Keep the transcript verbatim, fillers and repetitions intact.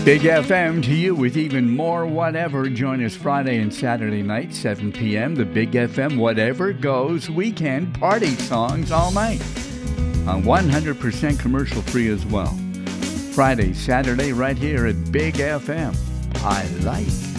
Big F M to you with even more whatever. Join us Friday and Saturday night, seven p.m. The Big F M Whatever Goes Weekend Party Songs all night. On one hundred percent commercial free as well. Friday, Saturday, right here at Big F M. I like.